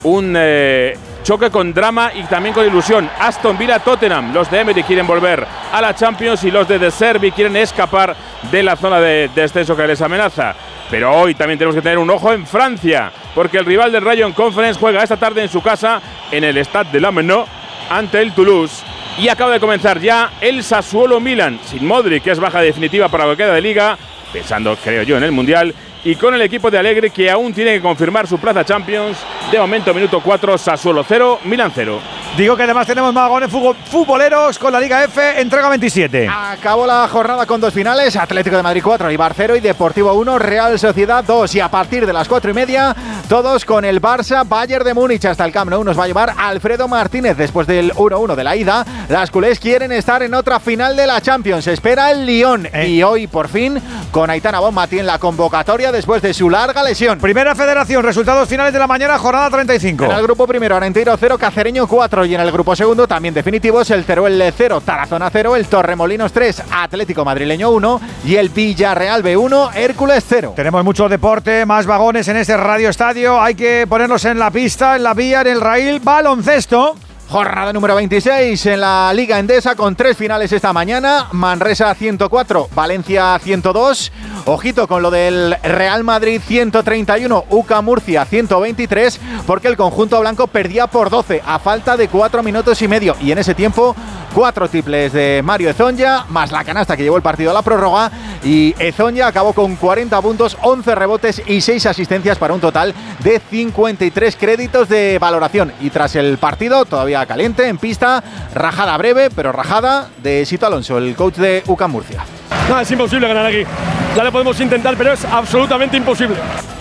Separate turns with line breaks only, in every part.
un choque con drama y también con ilusión. Aston Villa-Tottenham. Los de Emery quieren volver a la Champions y los de De Zerbi quieren escapar de la zona de descenso que les amenaza. Pero hoy también tenemos que tener un ojo en Francia, porque el rival del Rayo en Conference juega esta tarde en su casa en el Stade de la Menot ante el Toulouse. Y acaba de comenzar ya el Sassuolo-Milan, sin Modric, que es baja definitiva para lo que queda de Liga, pensando, creo yo, en el Mundial, y con el equipo de Allegri, que aún tiene que confirmar su plaza Champions. De momento, minuto 4, Sassuolo 0, Milan 0.
Digo que además tenemos magones futboleros con la Liga F, entrega 27.
Acabó la jornada con dos finales, Atlético de Madrid 4, Eibar 0 y Deportivo 1, Real Sociedad 2. Y a partir de las 4:30, todos con el Barça, Bayern de Múnich hasta el Camp Nou. Nos va a llevar Alfredo Martínez. Después del 1-1 de la ida, las culés quieren estar en otra final de la Champions. Espera el Lyon. Y hoy, por fin, con Aitana Bonmatí en la convocatoria después de su larga lesión.
Primera Federación, resultados finales de la mañana, jornada 35.
En el grupo primero, Arenteiro 0, Cacereño 4. Y en el grupo segundo, también definitivos, el Teruel 0, Tarazona 0, el Torremolinos 3, Atlético Madrileño 1 y el Villarreal B1, Hércules 0.
Tenemos mucho deporte, más vagones en este Radio Estadio. Hay que ponerlos en la pista, en la vía, en el raíl. Baloncesto.
Jornada número 26 en la Liga Endesa con 3 finales esta mañana. Manresa 104, Valencia 102. Ojito con lo del Real Madrid 131, UCA Murcia 123, porque el conjunto blanco perdía por 12 a falta de 4 minutos y medio. Y en ese tiempo, 4 triples de Mario Ezonja, más la canasta que llevó el partido a la prórroga. Y Ezonja acabó con 40 puntos, 11 rebotes y 6 asistencias para un total de 53 créditos de valoración. Y tras el partido, todavía caliente, en pista, rajada breve, pero rajada de Sito Alonso, el coach de UCAM Murcia.
No, es imposible ganar aquí. Ya lo podemos intentar, pero es absolutamente imposible.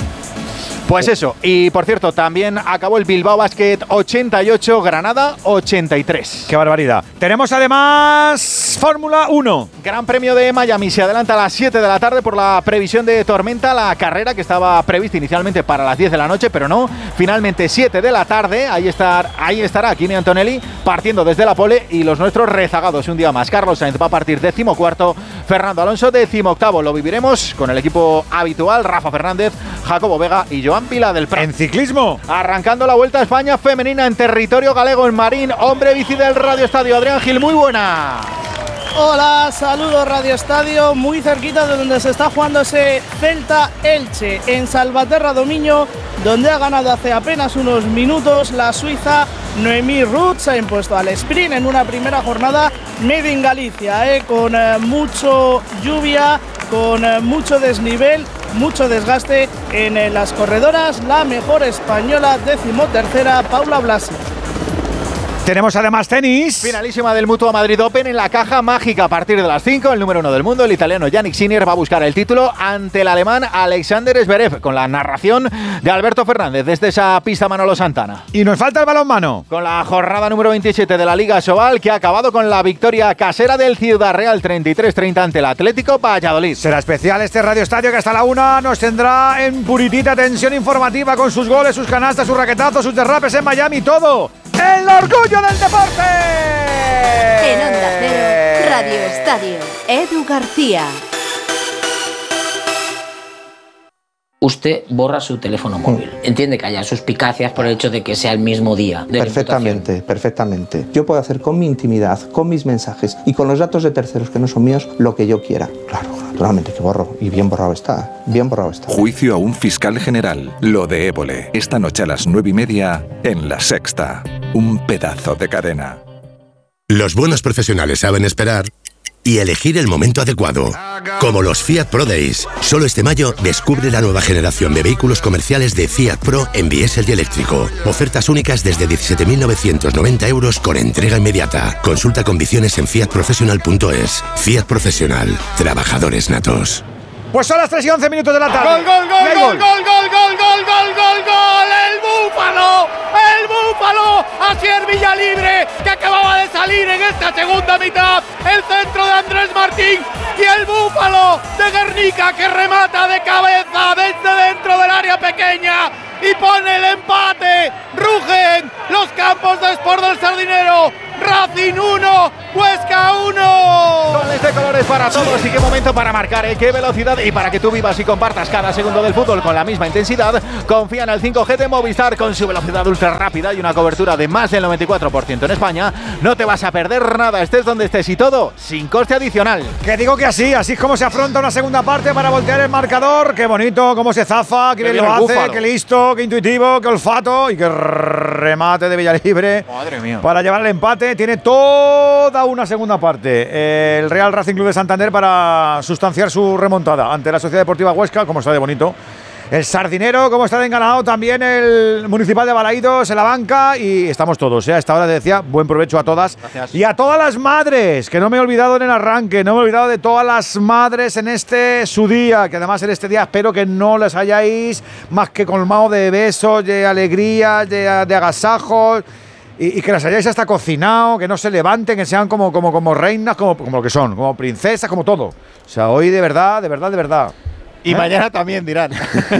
Pues eso, y por cierto, también acabó el Bilbao Basket 88, Granada 83.
¡Qué barbaridad! Tenemos además Fórmula 1.
Gran Premio de Miami se adelanta a las 7 de la tarde por la previsión de tormenta. La carrera que estaba prevista inicialmente para las 10 de la noche, pero no. Finalmente 7 de la tarde, ahí estará Kimi Antonelli partiendo desde la pole y los nuestros rezagados un día más. Carlos Sainz va a partir 14º, Fernando Alonso 18º. Lo viviremos con el equipo habitual, Rafa Fernández, Jacobo Vega y Joan Vila del Prat.
En ciclismo,
arrancando la Vuelta a España femenina en territorio galego en Marín. Hombre bici del Radio Estadio, Adrián Gil, muy buena.
Hola, saludos Radio Estadio, muy cerquita de donde se está jugando ese Celta Elche, en Salvaterra Domiño, donde ha ganado hace apenas unos minutos la suiza Noemí Ruth. Se ha impuesto al sprint en una primera jornada made in Galicia, con mucho lluvia, con mucho desnivel, mucho desgaste en las corredoras. La mejor española, 13ª, Paula Blasi.
Tenemos además tenis.
Finalísima del Mutua Madrid Open en la caja mágica a partir de las 5. El número 1 del mundo, el italiano Yannick Sinner, va a buscar el título ante el alemán Alexander Zverev, con la narración de Alberto Fernández desde esa pista Manolo Santana.
Y nos falta el balonmano.
Con la jornada número 27 de la Liga Sobal, que ha acabado con la victoria casera del Ciudad Real 33-30 ante el Atlético Valladolid.
Será especial este Radio Estadio que hasta la 1 nos tendrá en puritita tensión informativa con sus goles, sus canastas, sus raquetazos, sus derrapes en Miami, todo. ¡El orgullo del deporte!
En Onda Cero, Radio Estadio, Edu García.
Usted borra su teléfono móvil. Entiende que haya suspicacias por el hecho de que sea el mismo día de
perfectamente, perfectamente. Yo puedo hacer con mi intimidad, con mis mensajes y con los datos de terceros que no son míos lo que yo quiera. Claro, naturalmente que borro. Y bien borrado está. Bien borrado está.
Juicio a un fiscal general. Lo de Évole. Esta noche a las 9:30 en La Sexta. Un pedazo de cadena.
Los buenos profesionales saben esperar y elegir el momento adecuado. Como los Fiat Pro Days. Solo este mayo descubre la nueva generación de vehículos comerciales de Fiat Pro en diésel y eléctrico. Ofertas únicas desde 17.990 euros con entrega inmediata. Consulta condiciones en fiatprofessional.es. Fiat Profesional. Trabajadores natos.
Pues son las 3:11 minutos de la tarde.
¡Gol, gol, gol, gol, gol, gol, gol, gol, gol, gol, gol! ¡El Búfalo! ¡El Búfalo! Asier Villalibre, que acababa de salir en esta segunda mitad. El centro de Andrés Martín y el Búfalo de Guernica, que remata de cabeza desde dentro del área pequeña y pone el empate. Rugen los campos de Sport del Sardinero. Racing 1, Huesca 1.
Goles de colores para todos y qué momento para marcar, qué velocidad, y para que tú vivas y compartas cada segundo del fútbol con la misma intensidad, confía en el 5G de Movistar con su velocidad ultra rápida y una cobertura de más del 94% en España. No te vas a perder nada, estés donde estés, y todo sin coste adicional.
Que digo que así es como se afronta una segunda parte para voltear el marcador. Qué bonito, cómo se zafa, qué bien lo hace,
Búfalo.
qué listo, qué intuitivo, qué olfato y qué remate de Villalibre.
Madre mía.
Para llevar el empate. Tiene toda una segunda parte el Real Racing Club de Santander para sustanciar su remontada ante la Sociedad Deportiva Huesca. Como está de bonito el Sardinero, como está de enganado también el Municipal de Balaídos en la banca, y estamos todos, a esta hora decía, buen provecho a todas.
Gracias.
Y a todas las madres, que no me he olvidado en el arranque, no me he olvidado de todas las madres en este su día, que además en este día espero que no les hayáis más que colmado de besos, de alegrías, de agasajos, y que las hayáis hasta cocinado, que no se levanten, que sean como reinas, como lo que son, como princesas, como todo. O sea, hoy de verdad.
Y mañana también dirán.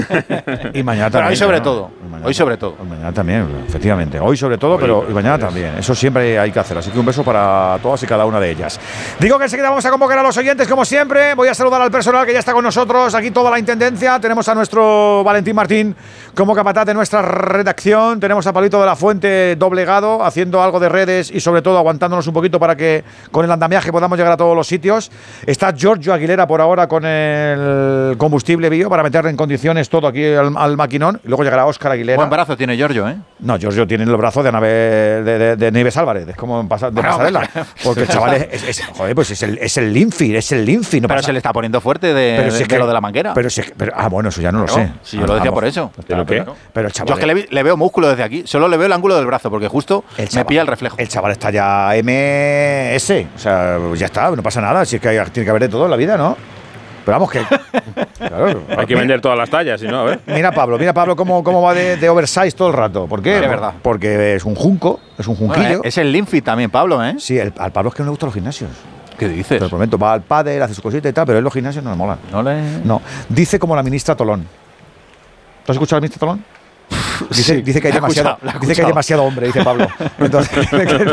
Y mañana también.
Pero hoy sobre
¿no?
todo. Hoy sobre todo.
Mañana también, efectivamente. Hoy sobre todo, pero y mañana también. Eso siempre hay que hacer. Así que un beso para todas y cada una de ellas. Digo que enseguida vamos a convocar a los oyentes, como siempre. Voy a saludar al personal que ya está con nosotros. Aquí toda la intendencia. Tenemos a nuestro Valentín Martín como capataz de nuestra redacción. Tenemos a Pablito de la Fuente doblegado, haciendo algo de redes y sobre todo aguantándonos un poquito para que con el andamiaje podamos llegar a todos los sitios. Está Giorgio Aguilera por ahora con el combustible bio para meterle en condiciones todo aquí al maquinón. Y luego llegará Óscar Aguilera.
Buen brazo tiene Giorgio, ¿eh?
No, Giorgio tiene el brazo de Nieves Álvarez. Es como de pasarela. Porque el chaval pues es el Linfi. No
pero
pasa.
se le está poniendo fuerte de lo de la manguera.
Bueno, eso ya no lo sé.
Sí, yo lo decía por eso.
¿Pero qué? Pero el chaval.
Yo es que le veo músculo desde aquí. Solo le veo el ángulo del brazo, porque justo me pilla el reflejo.
El chaval está ya MS. O sea, ya está, no pasa nada. Si es que tiene que haber de todo en la vida, ¿no? Pero vamos que… Claro,
hay que vender todas las tallas, si no, a ver.
Mira Pablo cómo va de oversize todo el rato. ¿Por qué?
Es verdad.
Porque es un junco, es un junquillo.
Bueno, es el Linfi también, Pablo, ¿eh?
Sí, al Pablo es que no le gustan los gimnasios.
¿Qué dices?
Te lo prometo, va al pádel, hace su cosita y tal, pero él los gimnasios no le molan.
No.
Dice como la ministra Tolón. ¿Tú has escuchado a la ministra Tolón? Dice que hay demasiado hombre, dice Pablo. Entonces,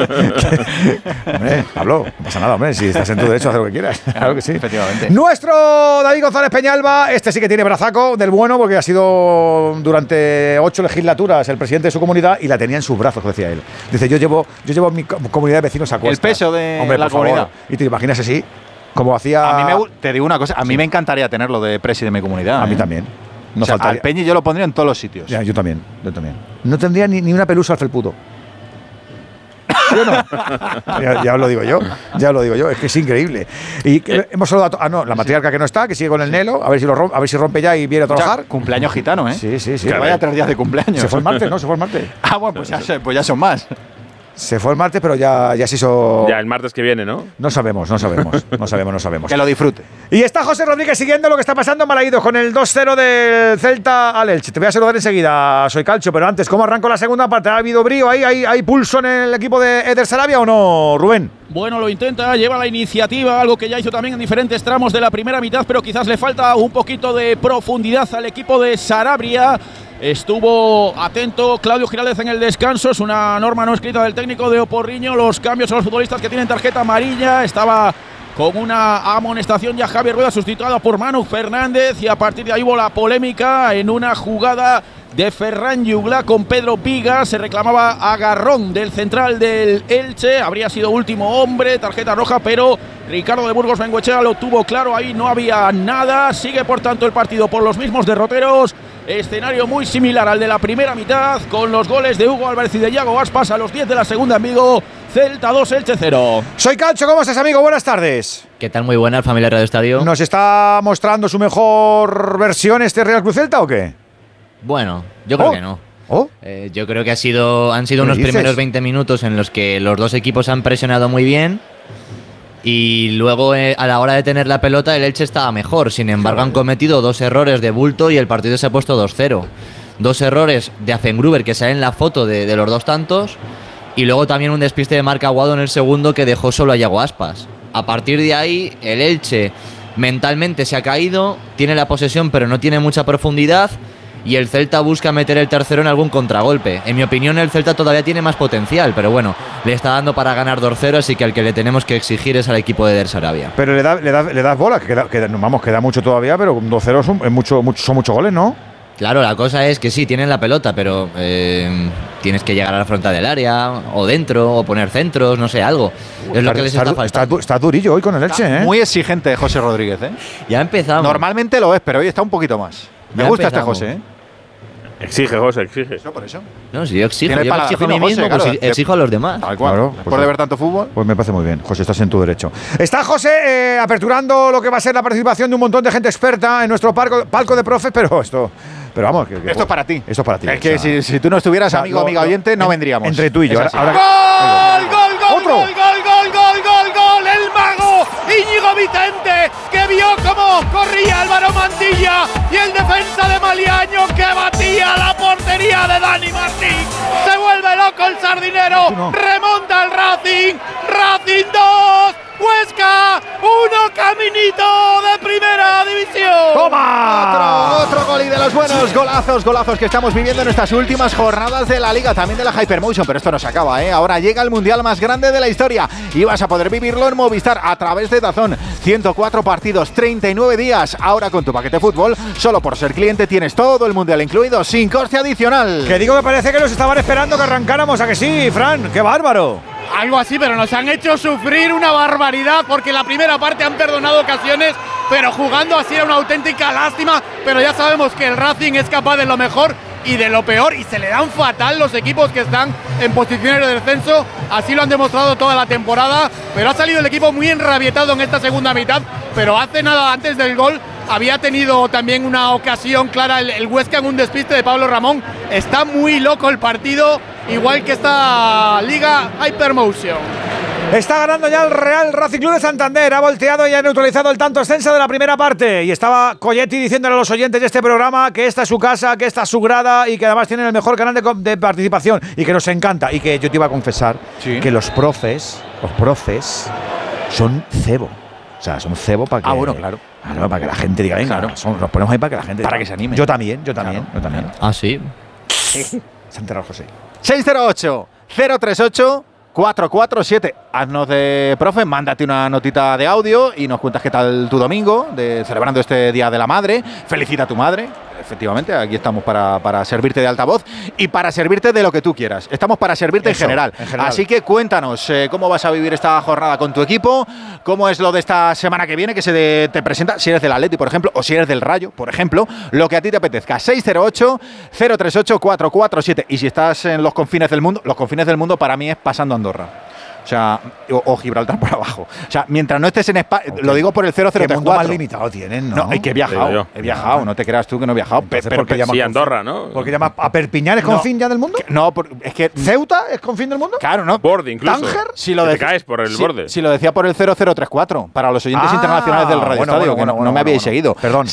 hombre, Pablo, no pasa nada, hombre. Si estás en tu derecho a hacer lo que quieras. Claro que sí.
Efectivamente.
Nuestro David González Peñalba, este sí que tiene brazaco del bueno, porque ha sido durante 8 legislaturas el presidente de su comunidad y la tenía en sus brazos, decía él. Dice, yo llevo mi comunidad de vecinos a cuestas.
El peso de la comunidad.
Y te imaginas así, como hacía…
Te digo una cosa, a mí me encantaría tenerlo de presi de mi comunidad.
A mí también.
No, al Peñi yo lo pondría en todos los sitios.
Ya, yo también. No tendría ni una pelusa al felpudo. ¿Sí o no? ya lo digo yo. Es que es increíble. Y hemos saludado la matriarca que no está, que sigue con el Nelo, a ver si rompe ya y viene a trabajar.
Cumpleaños gitano, ¿eh?
Sí.
Que vaya 3 días de cumpleaños.
Se fue el martes, ¿no?
Ah, bueno, pues ya son más.
Se fue el martes, pero ya se hizo…
Ya el martes que viene, ¿no?
No sabemos.
Que lo disfrute.
Y está José Rodríguez siguiendo lo que está pasando en Balaídos con el 2-0 del Celta al Elche. Te voy a saludar enseguida, soy Calcho, pero antes, ¿cómo arrancó la segunda parte? ¿Ha habido brío? ¿Hay pulso en el equipo de Eder Sarabia o no, Rubén?
Bueno, lo intenta, lleva la iniciativa, algo que ya hizo también en diferentes tramos de la primera mitad, pero quizás le falta un poquito de profundidad al equipo de Sarabia. Estuvo atento Claudio Giraldez en el descanso, es una norma no escrita del técnico de Oporriño, los cambios a los futbolistas que tienen tarjeta amarilla, estaba con una amonestación ya Javier Rueda sustituida por Manu Fernández y a partir de ahí hubo la polémica en una jugada de Ferran Yugla con Pedro Piga, se reclamaba agarrón del central del Elche, habría sido último hombre, tarjeta roja, pero Ricardo de Burgos Bengoechea lo tuvo claro, ahí no había nada, sigue por tanto el partido por los mismos derroteros. Escenario muy similar al de la primera mitad, con los goles de Hugo Álvarez y de Iago Aspas a los 10 de la segunda en Vigo. Celta 2, Elche 0.
Soy Calcho, ¿cómo estás, amigo? Buenas tardes.
¿Qué tal? Muy buena, familia Radio Estadio.
¿Nos está mostrando su mejor versión este Real Cruz Celta o qué?
Bueno, yo creo que no. Yo creo que han sido unos primeros 20 minutos en los que los dos equipos han presionado muy bien. Y luego, a la hora de tener la pelota, el Elche estaba mejor. Sin embargo, han cometido 2 errores de bulto y el partido se ha puesto 2-0. 2 errores de Azengruber, que sale en la foto de los 2 tantos. Y luego también un despiste de Marc Aguado en el segundo que dejó solo a Iago Aspas. A partir de ahí, el Elche mentalmente se ha caído, tiene la posesión pero no tiene mucha profundidad. y el Celta busca meter el tercero en algún contragolpe. En mi opinión, el Celta todavía tiene más potencial, pero bueno, le está dando para ganar 2-0, así que al que le tenemos que exigir es al equipo de Der Sarabia.
Pero le das bola, queda mucho todavía, pero 2-0 son muchos goles, ¿no?
Claro, la cosa es que sí, tienen la pelota, pero tienes que llegar a la frontal del área, o dentro, o poner centros, no sé, algo. Es lo que les está faltando.
Está durillo hoy con el Elche, ¿eh?
Muy exigente José Rodríguez, ¿eh?
Ya empezamos.
Normalmente lo es, pero hoy está un poquito más. Me gusta este José, ¿eh?
Exige, José, exige.
Eso por eso.
No, si yo exijo a mí mismo,
José,
pues exijo a los demás.
Claro,
después de ver tanto fútbol.
Pues me parece muy bien, José, estás en tu derecho. Está José aperturando lo que va a ser la participación de un montón de gente experta en nuestro palco de profes, pero esto vamos.
Esto es para ti.
Esto es para ti.
Es que si tú no estuvieras, amigo, amiga oyente, no vendríamos.
Entre tú y yo.
¡Gol! ¡El mago! Íñigo Vicente, que vio cómo corría Álvaro Mantilla y el defensa de Maliaño que batía la portería de Dani Martín. Se vuelve loco el sardinero, remonta el Racing 2, Huesca 1, caminito de primera división.
¡Toma! Otro gol y de los buenos golazos que estamos viviendo en estas últimas jornadas de la Liga, también de la Hypermotion, pero esto no se acaba, ¿eh? Ahora llega el Mundial más grande de la historia y vas a poder vivirlo en Movistar a través de DAZN. 104 partidos, 39 días. Ahora con tu paquete fútbol, solo por ser cliente tienes todo el Mundial incluido, sin coste adicional.
Que digo que parece que nos estaban esperando que arrancáramos, ¿a que sí, Fran? ¡Qué bárbaro!
Algo así, pero nos han hecho sufrir una barbaridad porque la primera parte han perdonado ocasiones, pero jugando así era una auténtica lástima. Pero ya sabemos que el Racing es capaz de lo mejor y de lo peor y se le dan fatal los equipos que están en posiciones de descenso. Así lo han demostrado toda la temporada, pero ha salido el equipo muy enrabietado en esta segunda mitad. Pero hace nada antes del gol había tenido también una ocasión clara el Huesca en un despiste de Pablo Ramón. Está muy loco el partido, igual que esta Liga Hypermotion.
Está ganando ya el Real Racing Club de Santander. Ha volteado y ha neutralizado el tanto extenso de la primera parte. Y estaba Colletti diciéndole a los oyentes de este programa que esta es su casa, que esta es su grada y que además tienen el mejor canal de participación y que nos encanta. Y que yo te iba a confesar que los profes son cebo. O sea, son cebo para que…
bueno, claro.
Para que la gente diga, venga, claro. Los ponemos ahí para que la gente…
Para que se anime.
Yo también. Claro.
Ah, sí.
Se ha enterado José.
608-038-447. Haznos de profe, mándate una notita de audio y nos cuentas qué tal tu domingo, celebrando este Día de la Madre. Felicita a tu madre. Efectivamente, aquí estamos para servirte de altavoz y para servirte de lo que tú quieras. Estamos para servirte en general. Así que cuéntanos cómo vas a vivir esta jornada con tu equipo, cómo es lo de esta semana que viene que se te presenta, si eres del Atleti, por ejemplo, o si eres del Rayo, por ejemplo, lo que a ti te apetezca. 608-038-447. Y si estás en los confines del mundo para mí es pasando Andorra. O sea, o Gibraltar por abajo. O sea, mientras no estés en España, lo digo por el 0034. ¿Qué mundo
más limitado tienen, no?
No, es que he viajado, no te creas tú que no he viajado.
Pero que sí, Andorra, ¿no?
¿Porque llama a Perpiñán es confín ya del mundo?
No, es que…
¿Ceuta es confín del mundo?
Claro, no.
Borde incluso.
¿Tánger?
Si lo
te caes por el borde.
Si lo decía por el 0034, para los oyentes internacionales del Radio Estadio, que no me habíais seguido.
Perdón.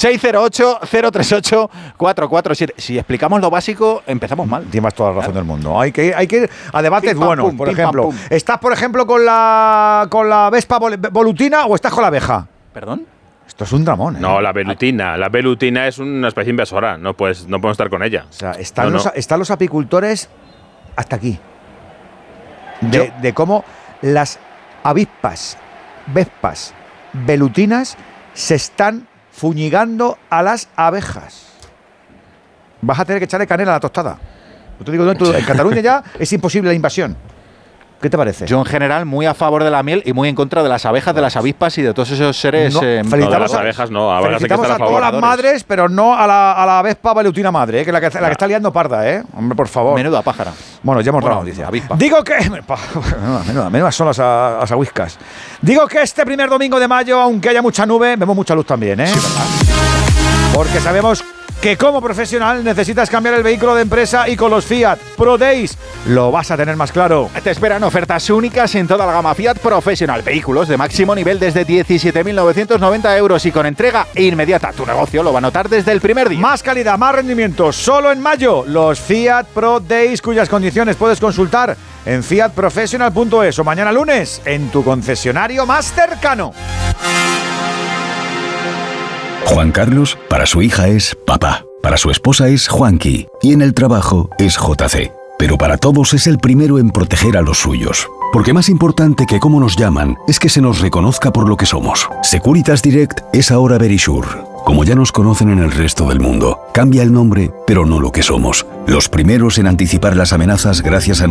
608-038-447. Si explicamos lo básico, empezamos mal.
Tienes toda la razón del mundo. Hay que ir a debates buenos, por ejemplo. ¿Estás, por ejemplo, con la Vespa volutina o estás con la abeja?
¿Perdón?
Esto es un dramón, ¿eh?
No, la velutina. La velutina es una especie invasora. No podemos estar con ella.
O sea, están los apicultores hasta aquí. De cómo las avispas, vespas, velutinas se están fuñigando a las abejas. Vas a tener que echarle canela a la tostada. Yo te digo, en Cataluña ya es imposible la invasión. ¿Qué te parece?
Yo en general muy a favor de la miel y muy en contra de las abejas, de las avispas y de todos esos seres…
felicitamos de las abejas, no.
Felicitamos a todas las madres, pero no a la Vespa velutina madre, que la que está liando parda, ¿eh? Hombre, por favor.
Menuda pájara.
Bueno, ya hemos dado la noticia. Avispa. Digo que… Menudas son las aguiscas. Digo que este primer domingo de mayo, aunque haya mucha nube, vemos mucha luz también, ¿eh?
Sí, ¿verdad?
Porque sabemos que como profesional necesitas cambiar el vehículo de empresa y con los Fiat Pro Days lo vas a tener más claro.
Te esperan ofertas únicas en toda la gama Fiat Professional. Vehículos de máximo nivel desde 17.990 euros y con entrega inmediata. Tu negocio lo va a notar desde el primer día.
Más calidad, más rendimiento. Solo en mayo. Los Fiat Pro Days, cuyas condiciones puedes consultar en fiatprofessional.es o mañana lunes en tu concesionario más cercano.
Juan Carlos, para su hija es papá. Para su esposa es Juanqui y en el trabajo es JC. Pero para todos es el primero en proteger a los suyos. Porque más importante que cómo nos llaman es que se nos reconozca por lo que somos. Securitas Direct es ahora Verisure. Como ya nos conocen en el resto del mundo, cambia el nombre, pero no lo que somos. Los primeros en anticipar las amenazas gracias a